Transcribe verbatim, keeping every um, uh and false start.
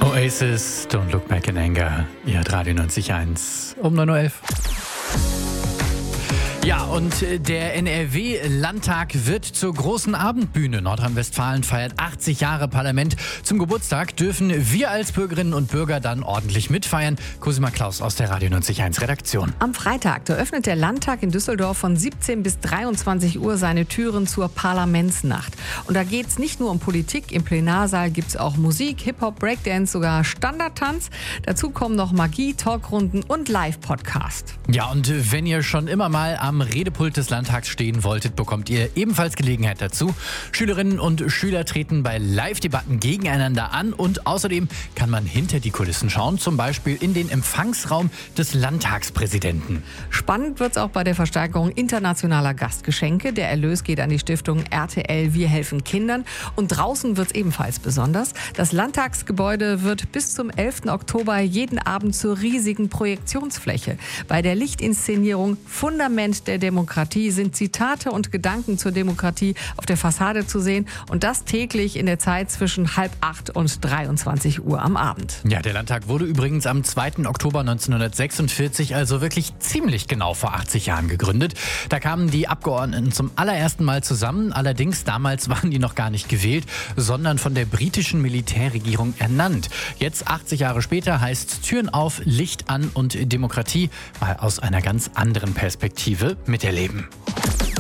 Oasis, Don't Look Back in Anger. Ihr hört Radio neunzig Komma eins um neun Uhr elf. Ja, und der N R W-Landtag wird zur großen Abendbühne. Nordrhein-Westfalen feiert achtzig Jahre Parlament. Zum Geburtstag dürfen wir als Bürgerinnen und Bürger dann ordentlich mitfeiern. Cosima Klaus aus der Radio neunzig Komma eins Redaktion. Am Freitag eröffnet der Landtag in Düsseldorf von siebzehn bis dreiundzwanzig Uhr seine Türen zur Parlamentsnacht. Und da geht es nicht nur um Politik. Im Plenarsaal gibt es auch Musik, Hip-Hop, Breakdance, sogar Standardtanz. Dazu kommen noch Magie, Talkrunden und Live-Podcast. Ja, und wenn ihr schon immer mal am Redepult des Landtags stehen wolltet, bekommt ihr ebenfalls Gelegenheit dazu. Schülerinnen und Schüler treten bei Live-Debatten gegeneinander an und außerdem kann man hinter die Kulissen schauen, zum Beispiel in den Empfangsraum des Landtagspräsidenten. Spannend wird es auch bei der Verstärkung internationaler Gastgeschenke. Der Erlös geht an die Stiftung R T L Wir helfen Kindern. Und draußen wird es ebenfalls besonders. Das Landtagsgebäude wird bis zum elften Oktober jeden Abend zur riesigen Projektionsfläche. Bei der Lichtinszenierung Fundament der Demokratie sind Zitate und Gedanken zur Demokratie auf der Fassade zu sehen und das täglich in der Zeit zwischen halb acht und dreiundzwanzig Uhr am Abend. Ja, der Landtag wurde übrigens am zweiten Oktober neunzehnhundertsechsundvierzig, also wirklich ziemlich genau vor achtzig Jahren gegründet. Da kamen die Abgeordneten zum allerersten Mal zusammen. Allerdings damals waren die noch gar nicht gewählt, sondern von der britischen Militärregierung ernannt. Jetzt, achtzig Jahre später, heißt es Türen auf, Licht an und Demokratie mal aus einer ganz anderen Perspektive miterleben.